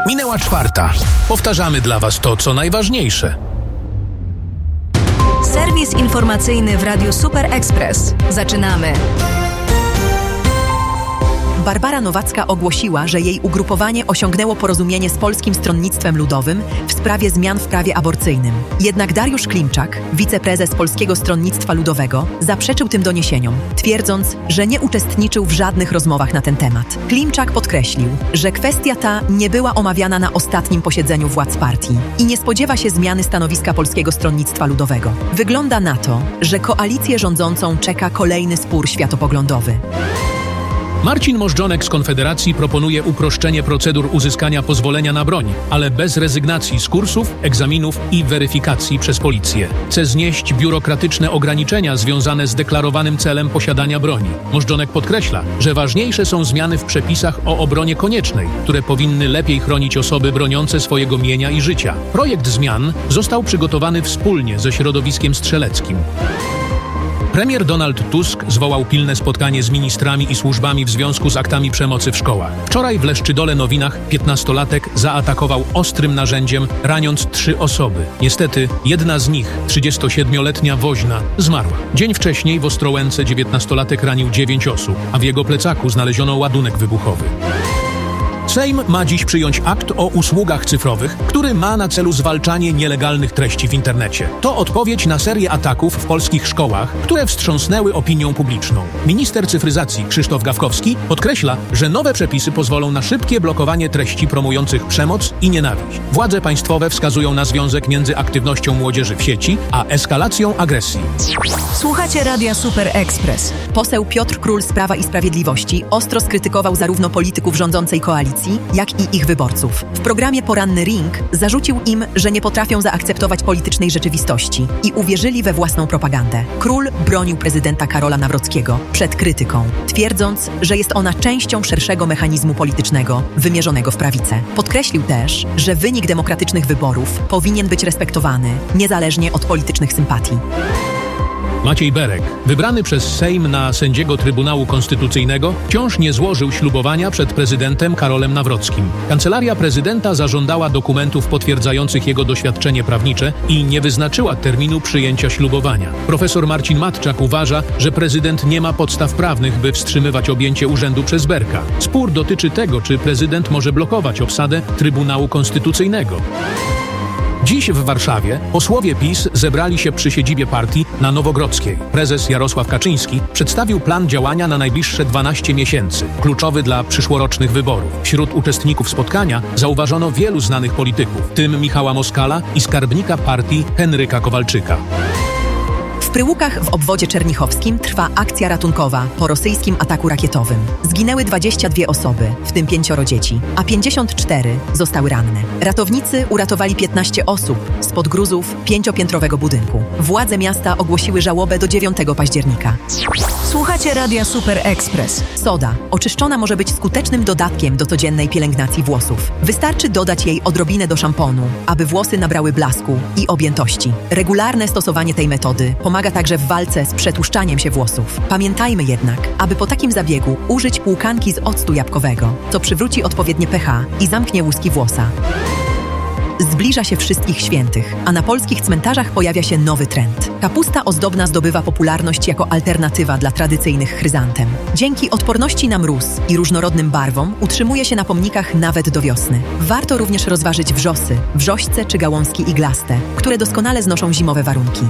Minęła 4:00. Powtarzamy dla Was to, co najważniejsze. Serwis informacyjny w Radiu Super Express. Zaczynamy. Barbara Nowacka ogłosiła, że jej ugrupowanie osiągnęło porozumienie z Polskim Stronnictwem Ludowym w sprawie zmian w prawie aborcyjnym. Jednak Dariusz Klimczak, wiceprezes Polskiego Stronnictwa Ludowego, zaprzeczył tym doniesieniom, twierdząc, że nie uczestniczył w żadnych rozmowach na ten temat. Klimczak podkreślił, że kwestia ta nie była omawiana na ostatnim posiedzeniu władz partii i nie spodziewa się zmiany stanowiska Polskiego Stronnictwa Ludowego. Wygląda na to, że koalicję rządzącą czeka kolejny spór światopoglądowy. Marcin Możdżonek z Konfederacji proponuje uproszczenie procedur uzyskania pozwolenia na broń, ale bez rezygnacji z kursów, egzaminów i weryfikacji przez policję. Chce znieść biurokratyczne ograniczenia związane z deklarowanym celem posiadania broni. Możdżonek podkreśla, że ważniejsze są zmiany w przepisach o obronie koniecznej, które powinny lepiej chronić osoby broniące swojego mienia i życia. Projekt zmian został przygotowany wspólnie ze środowiskiem strzeleckim. Premier Donald Tusk zwołał pilne spotkanie z ministrami i służbami w związku z aktami przemocy w szkołach. Wczoraj w Leszczydole-Nowinach 15-latek zaatakował ostrym narzędziem, raniąc 3 osoby. Niestety, jedna z nich, 37-letnia woźna, zmarła. Dzień wcześniej w Ostrołęce 19-latek ranił 9 osób, a w jego plecaku znaleziono ładunek wybuchowy. Sejm ma dziś przyjąć akt o usługach cyfrowych, który ma na celu zwalczanie nielegalnych treści w internecie. To odpowiedź na serię ataków w polskich szkołach, które wstrząsnęły opinią publiczną. Minister cyfryzacji Krzysztof Gawkowski podkreśla, że nowe przepisy pozwolą na szybkie blokowanie treści promujących przemoc i nienawiść. Władze państwowe wskazują na związek między aktywnością młodzieży w sieci a eskalacją agresji. Słuchacie Radia Super Express. Poseł Piotr Król z Prawa i Sprawiedliwości ostro skrytykował zarówno polityków rządzącej koalicji, jak i ich wyborców. W programie Poranny Ring zarzucił im, że nie potrafią zaakceptować politycznej rzeczywistości i uwierzyli we własną propagandę. Król bronił prezydenta Karola Nawrockiego przed krytyką, twierdząc, że jest ona częścią szerszego mechanizmu politycznego wymierzonego w prawicę. Podkreślił też, że wynik demokratycznych wyborów powinien być respektowany, niezależnie od politycznych sympatii. Maciej Berek, wybrany przez Sejm na sędziego Trybunału Konstytucyjnego, wciąż nie złożył ślubowania przed prezydentem Karolem Nawrockim. Kancelaria prezydenta zażądała dokumentów potwierdzających jego doświadczenie prawnicze i nie wyznaczyła terminu przyjęcia ślubowania. Profesor Marcin Matczak uważa, że prezydent nie ma podstaw prawnych, by wstrzymywać objęcie urzędu przez Berka. Spór dotyczy tego, czy prezydent może blokować obsadę Trybunału Konstytucyjnego. Dziś w Warszawie posłowie PiS zebrali się przy siedzibie partii na Nowogrodzkiej. Prezes Jarosław Kaczyński przedstawił plan działania na najbliższe 12 miesięcy, kluczowy dla przyszłorocznych wyborów. Wśród uczestników spotkania zauważono wielu znanych polityków, w tym Michała Moskala i skarbnika partii Henryka Kowalczyka. W Pryłukach w obwodzie czernichowskim trwa akcja ratunkowa po rosyjskim ataku rakietowym. Zginęły 22 osoby, w tym 5 dzieci, a 54 zostały ranne. Ratownicy uratowali 15 osób spod gruzów 5-piętrowego budynku. Władze miasta ogłosiły żałobę do 9 października. Słuchacie Radia Super Express. Soda oczyszczona może być skutecznym dodatkiem do codziennej pielęgnacji włosów. Wystarczy dodać jej odrobinę do szamponu, aby włosy nabrały blasku i objętości. Regularne stosowanie tej metody pomaga także w walce z przetłuszczaniem się włosów. Pamiętajmy jednak, aby po takim zabiegu użyć płukanki z octu jabłkowego, co przywróci odpowiednie pH i zamknie łuski włosa. Zbliża się Wszystkich Świętych, a na polskich cmentarzach pojawia się nowy trend. Kapusta ozdobna zdobywa popularność jako alternatywa dla tradycyjnych chryzantem. Dzięki odporności na mróz i różnorodnym barwom utrzymuje się na pomnikach nawet do wiosny. Warto również rozważyć wrzosy, wrzośce czy gałązki iglaste, które doskonale znoszą zimowe warunki.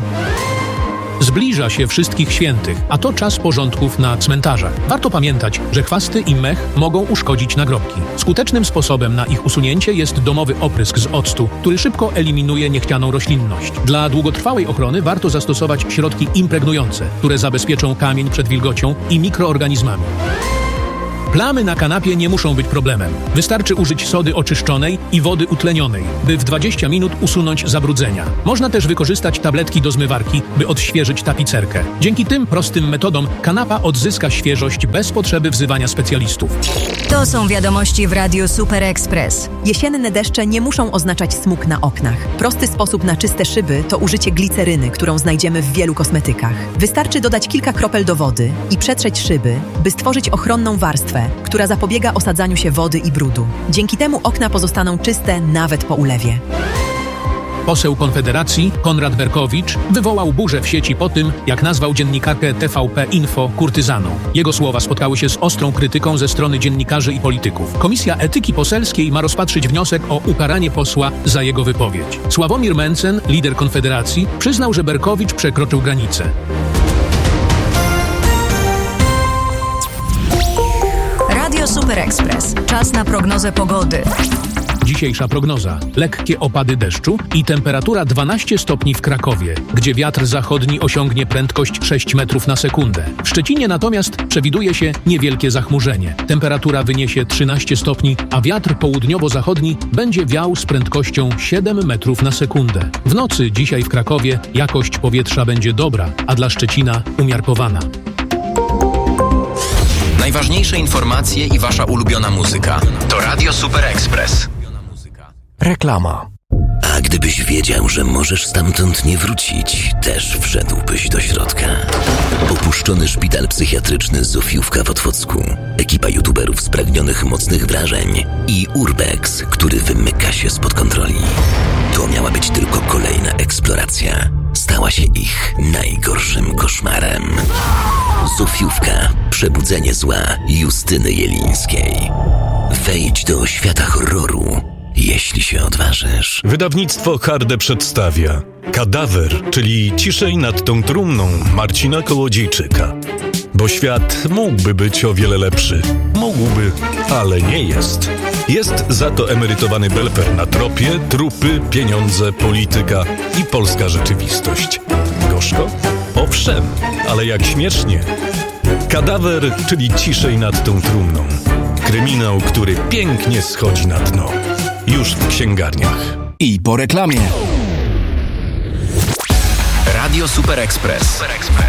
Zbliża się Wszystkich Świętych, a to czas porządków na cmentarzach. Warto pamiętać, że chwasty i mech mogą uszkodzić nagrobki. Skutecznym sposobem na ich usunięcie jest domowy oprysk z octu, który szybko eliminuje niechcianą roślinność. Dla długotrwałej ochrony warto zastosować środki impregnujące, które zabezpieczą kamień przed wilgocią i mikroorganizmami. Plamy na kanapie nie muszą być problemem. Wystarczy użyć sody oczyszczonej i wody utlenionej, by w 20 minut usunąć zabrudzenia. Można też wykorzystać tabletki do zmywarki, by odświeżyć tapicerkę. Dzięki tym prostym metodom kanapa odzyska świeżość bez potrzeby wzywania specjalistów. To są wiadomości w Radiu Super Express. Jesienne deszcze nie muszą oznaczać smug na oknach. Prosty sposób na czyste szyby to użycie gliceryny, którą znajdziemy w wielu kosmetykach. Wystarczy dodać kilka kropel do wody i przetrzeć szyby, by stworzyć ochronną warstwę TVP, która zapobiega osadzaniu się wody i brudu. Dzięki temu okna pozostaną czyste nawet po ulewie. Poseł Konfederacji Konrad Berkowicz wywołał burzę w sieci po tym, jak nazwał dziennikarkę TVP Info kurtyzaną. Jego słowa spotkały się z ostrą krytyką ze strony dziennikarzy i polityków. Komisja Etyki Poselskiej ma rozpatrzyć wniosek o ukaranie posła za jego wypowiedź. Sławomir Mencen, lider Konfederacji, przyznał, że Berkowicz przekroczył granicę. Radio Super Express. Czas na prognozę pogody. Dzisiejsza prognoza. Lekkie opady deszczu i temperatura 12 stopni w Krakowie, gdzie wiatr zachodni osiągnie prędkość 6 metrów na sekundę. W Szczecinie natomiast przewiduje się niewielkie zachmurzenie. Temperatura wyniesie 13 stopni, a wiatr południowo-zachodni będzie wiał z prędkością 7 metrów na sekundę. W nocy dzisiaj w Krakowie jakość powietrza będzie dobra, a dla Szczecina umiarkowana. Najważniejsze informacje i wasza ulubiona muzyka to Radio Super Express. Reklama. A gdybyś wiedział, że możesz stamtąd nie wrócić, też wszedłbyś do środka. Opuszczony szpital psychiatryczny Zofiówka w Otwocku, ekipa youtuberów spragnionych mocnych wrażeń i Urbex, który wymyka się spod kontroli. To miała być tylko kolejna eksploracja. Stała się ich najgorszym koszmarem. Zofiówka. Przebudzenie zła Justyny Jelińskiej. Wejdź do świata horroru, jeśli się odważysz. Wydawnictwo Harde przedstawia Kadawer, czyli Ciszej nad tą trumną Marcina Kołodziejczyka. Bo świat mógłby być o wiele lepszy. Mógłby, ale nie jest. Jest za to emerytowany belfer na tropie, trupy, pieniądze, polityka i polska rzeczywistość. Gorzko? Owszem, ale jak śmiesznie. Kadawer, czyli Ciszej nad tą trumną. Kryminał, który pięknie schodzi na dno. Już w księgarniach. I po reklamie. Radio Super Express.